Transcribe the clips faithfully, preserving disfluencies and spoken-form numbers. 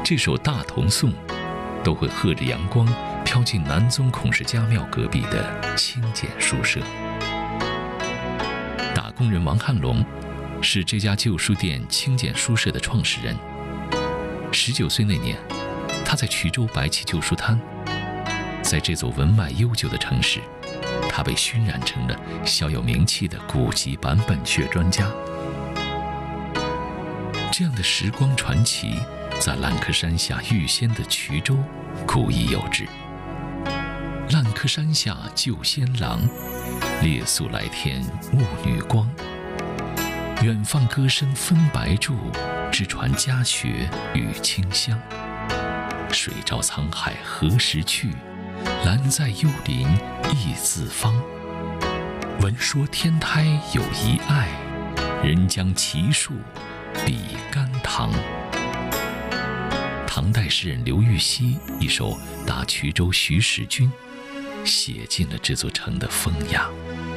这首《大同颂》，都会和着阳光飘进南宗孔氏家庙隔壁的清简书舍。打工人王汉龙是这家旧书店清简书社的创始人。十九岁那年，他在衢州白起旧书摊，在这座文脉悠久的城市，他被熏染成了小有名气的古籍版本学专家。这样的时光传奇，在烂柯山下预先的衢州古已有之。烂柯山下救仙郎，列宿来天雾女光。远放歌声分白柱，直传家学与清香。水照沧海何时去？兰在幽林一字芳。闻说天台有一爱，人将奇树比甘棠。唐代诗人刘禹锡一首《答衢州徐时君》，写尽了这座城的风雅。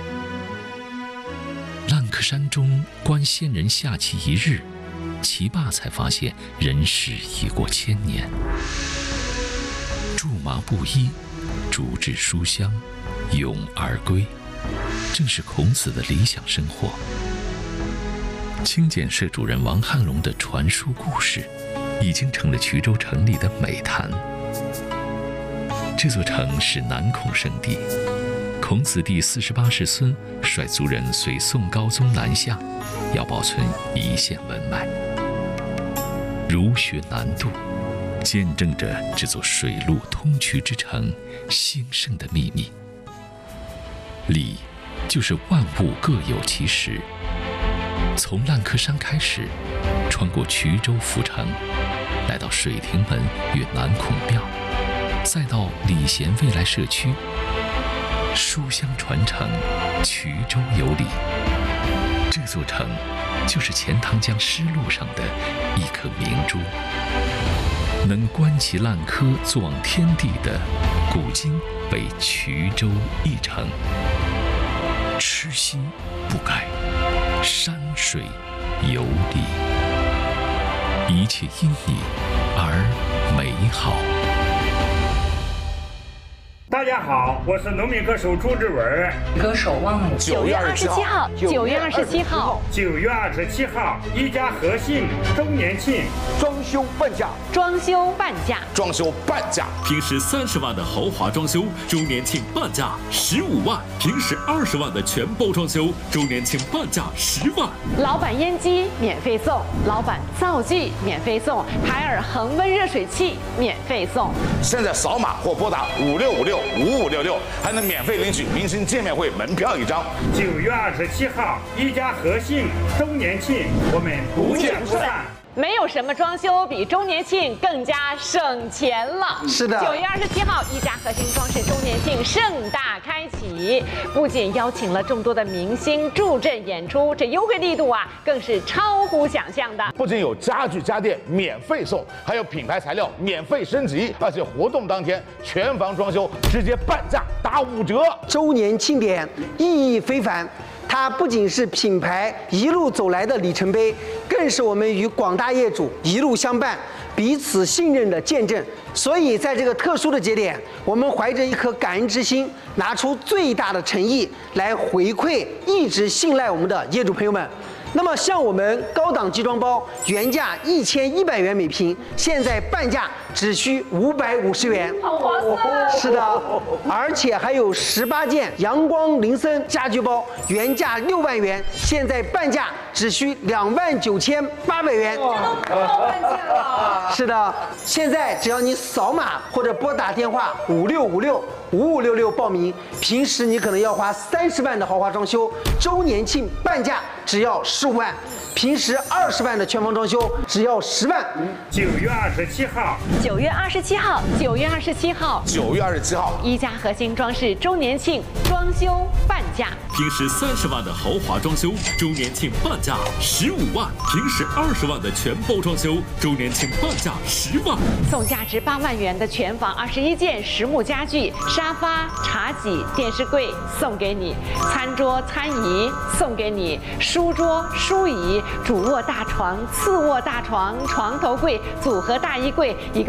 烂柯山中观仙人下棋一日，棋罢才发现人世已过千年。驻马布衣，竹制书香，咏而归，正是孔子的理想生活。清简社主人王汉龙的传书故事，已经成了衢州城里的美谈。这座城是南孔圣地，孔子第四十八世孙率族人随宋高宗南下，要保存一线文脉。儒学南渡，见证着这座水陆通衢之城兴盛的秘密。礼就是万物各有其时。从烂柯山开始，穿过衢州府城，来到水亭门与南孔庙，再到礼贤未来社区。书香传承，衢州有礼。这座城就是钱塘江丝路上的一颗明珠。能观其烂柯坐望天地的，古今为衢州一城。痴心不改，山水有礼，一切因你而美好。 大家好，我是农民歌手朱志文。 歌手汪某。 九月二十七号， 九月二十七号， 九月二十七号，一家和信周年庆， 装修半价， 装修半价， 装修半价。 平时三十万的豪华装修，周年庆半价十五万；平时二十万的全包装修，周年庆半价十万。 老板烟机免费送，老板灶具免费送，海尔恒温热水器免费送。 现在扫码或拨打五六五六。五五六六还能免费领取明星见面会门票一张。 九月二十七号，一家和信周年庆，我们不见不散。 没有什么装修比周年庆更加省钱了。 是的， 九月二十七号，一家和兴装饰周年庆盛大开启，不仅邀请了众多的明星助阵演出，这优惠力度啊，更是超乎想象的。 不仅有家具家电免费送，还有品牌材料免费升级，而且活动当天全房装修直接半价打五折。 周年庆典意义非凡。它不仅是品牌一路走来的里程碑，更是我们与广大业主一路相伴、彼此信任的见证。所以，在这个特殊的节点，我们怀着一颗感恩之心，拿出最大的诚意来回馈一直信赖我们的业主朋友们。那么，像我们高档集装包，原价一千一百元每平，现在半价只需五百五十元， 好划算！ 是的，而且还有十八件阳光林森家居包，原价六万元，现在半价只需两万九千八百元。 这都高半价了。 是的，现在只要你扫码或者拨打电话五六五六五五六六报名，平时你可能要花三十万的豪华装修，周年庆半价只要十五万，平时二十万的全房装修只要十万。 九月二十七号， 九月二十七号，九月二十七号， 九月二十七号， 一家和兴装饰周年庆装修半价。 平时三十万的豪华装修，周年庆半价十五万；平时二十万的全包装修，周年庆半价十万。 送价值八万元的全房二十一件实木家具、沙发、茶几、电视柜送给你，餐桌、餐椅送给你，书桌、书椅、主卧大床、次卧大床、床头柜、组合大衣柜，一个。